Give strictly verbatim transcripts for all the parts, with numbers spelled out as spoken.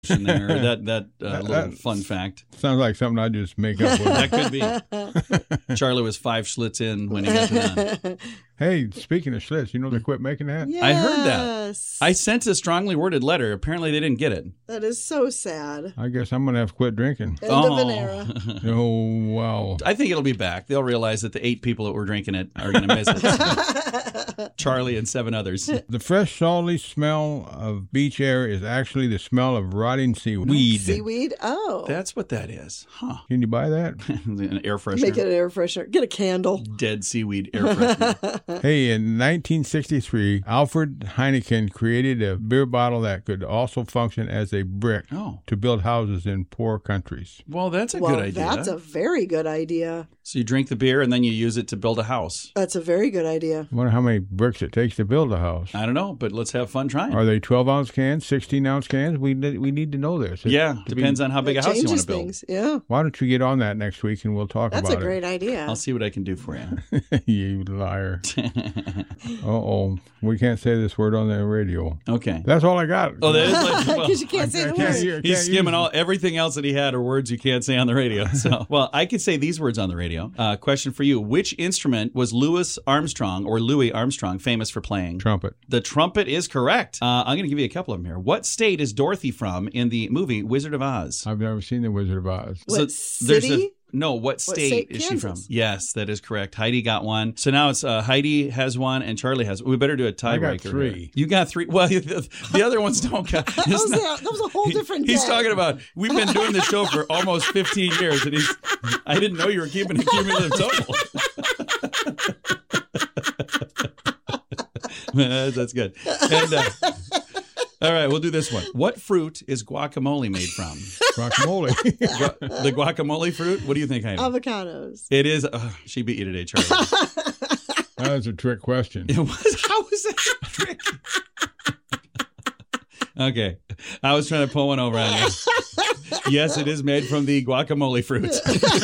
in there. That that uh, little That- fun fact. Sounds like something I just make up. With. That could be. Charlie was five Schlitz in when he got to that. Hey, speaking of Schlitz, you know they quit making that? Yes. I heard that. I sent a strongly worded letter. Apparently, they didn't get it. That is so sad. I guess I'm going to have to quit drinking. End of an era. Oh, wow. I think it'll be back. They'll realize that the eight people that were drinking it are going to miss it. Charlie and seven others. The fresh, salty smell of beach air is actually the smell of rotting seaweed. Seaweed? Oh. That's what that is. Huh. Can you buy that? An air freshener. Make it an air freshener. Get a candle. Dead seaweed air freshener. Hey, in nineteen sixty-three, Alfred Heineken created a beer bottle that could also function as a brick Oh. to build houses in poor countries. Well, that's a well, good idea. That's a very good idea. So you drink the beer and then you use it to build a house. That's a very good idea. I wonder how many bricks it takes to build a house. I don't know, but let's have fun trying. Are they twelve-ounce cans, sixteen-ounce cans? We need, we need to know this. Yeah, To depends be- on how big It a house you want changes to build. things. Yeah. Why don't you get on that next week and we'll talk That's a about great idea. I'll see what I can do for you. it. You liar. Uh-oh. We can't say this word on the radio. Okay. That's all I got. Oh, that is like, well, Because you can't say I the can't word. hear- he's can't skimming use all everything else that he had are words you can't say on the radio. So, well, I could say these words on the radio. Uh, question for you: which instrument was Louis Armstrong or Louis Armstrong famous for playing? Trumpet. The trumpet is correct. Uh, I'm going to give you a couple of them here. What state is Dorothy from in the movie Wizard of Oz? I've never seen The Wizard of Oz. What there's city? a- no, what state state? is she from? Kansas. Yes, that is correct. Heidi got one. So now it's uh, Heidi has one and Charlie has. We better do a tiebreaker. I got here. three. You got three. Well, the, the other ones don't count. That was, a, that was a whole different He's day. talking about we've been doing this show for almost fifteen years, and he's. I didn't know you were keeping a cumulative total. Man, that's good. And, uh, all right, we'll do this one. What fruit is guacamole made from? Guacamole. Gu- the guacamole fruit? What do you think, Heidi? Avocados. It is. Uh, she beat you today, Charlie. That was a trick question. It was. How was that a trick? Okay, I was trying to pull one over on you. Yes, it is made from the guacamole fruit.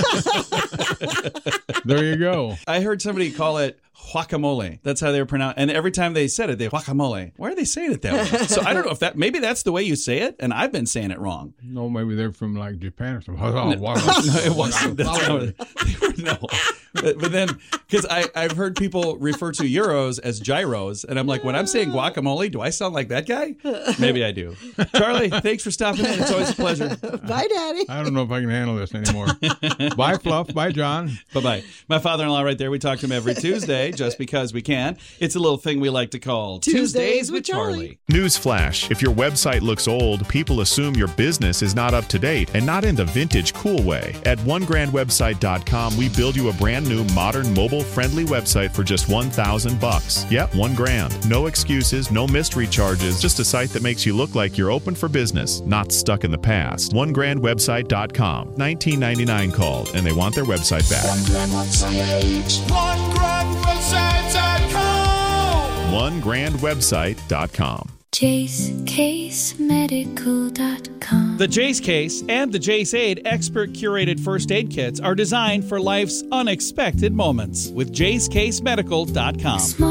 There you go. I heard somebody call it guacamole. That's how they were pronounced. And every time they said it, they guacamole. Why are they saying it that way? So I don't know if that, maybe that's the way you say it, and I've been saying it wrong. No, maybe they're from like Japan or something. Oh, No, wow. it wasn't. That's not what they were, no. But, but then, because I've heard people refer to euros as gyros, and I'm like, when I'm saying guacamole, do I sound like that guy? Maybe I do. Charlie, thanks for stopping in. It's always a pleasure. Bye, Daddy. I don't know if I can handle this anymore. Bye, Fluff. Bye, John. Bye-bye. My father-in-law right there, we talk to him every Tuesday just because we can. It's a little thing we like to call Tuesdays with Charlie. Newsflash: if your website looks old, people assume your business is not up to date and not in the vintage cool way. At one grand website dot com, we build you a brand new, modern, mobile-friendly website for just one thousand bucks. Yep, one grand. No excuses, no mystery charges, just a site that makes you look like you're open for business, not stuck in the past. one grand website dot com. nineteen ninety-nine called, and they want their website back. one grand website dot com. one grand website dot com. Jace Case Medical dot com. The Jace Case and the Jace Aid expert curated first aid kits are designed for life's unexpected moments with Jace Case Medical dot com.